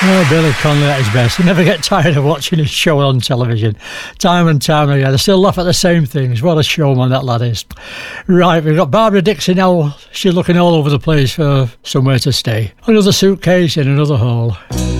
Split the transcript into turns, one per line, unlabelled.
Oh, Billy Connolly at his best. You never get tired of watching his show on television. Time and time again. I still laugh at the same things. What a showman that lad is. Right, we've got Barbara Dixie now. She's looking all over the place for somewhere to stay. Another suitcase in another hole.